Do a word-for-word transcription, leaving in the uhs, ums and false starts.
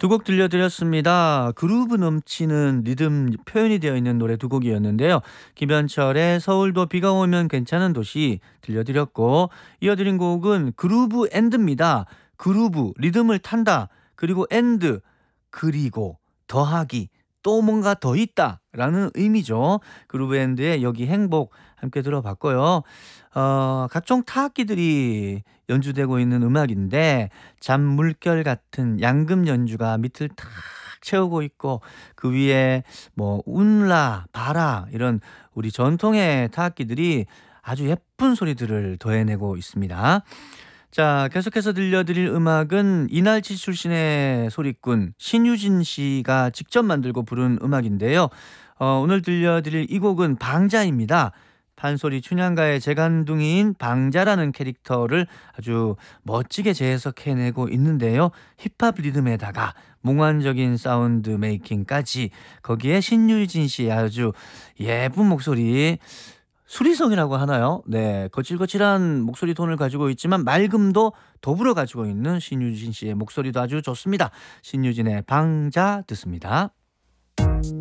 두 곡 들려드렸습니다. 그루브 넘치는 리듬 표현이 되어 있는 노래 두 곡이었는데요. 김현철의 서울도 비가 오면 괜찮은 도시 들려드렸고, 이어드린 곡은 그루브 앤드입니다. 그루브, 리듬을 탄다. 그리고 앤드, 그리고 더하기, 또 뭔가 더 있다 라는 의미죠. 그루브앤드의 여기 행복 함께 들어봤고요. 어, 각종 타악기들이 연주되고 있는 음악인데 잠물결 같은 양금 연주가 밑을 탁 채우고 있고, 그 위에 뭐 운라, 바라 이런 우리 전통의 타악기들이 아주 예쁜 소리들을 더해내고 있습니다. 자, 계속해서 들려드릴 음악은 이날치 출신의 소리꾼 신유진 씨가 직접 만들고 부른 음악인데요. 어, 오늘 들려드릴 이 곡은 방자입니다. 판소리 춘향가의 재간둥이인 방자라는 캐릭터를 아주 멋지게 재해석해내고 있는데요. 힙합 리듬에다가 몽환적인 사운드 메이킹까지, 거기에 신유진 씨의 아주 예쁜 목소리, 수리성이라고 하나요? 네, 거칠거칠한 목소리 톤을 가지고 있지만 맑음도 더불어 가지고 있는 신유진 씨의 목소리도 아주 좋습니다. 신유진의 방자 듣습니다.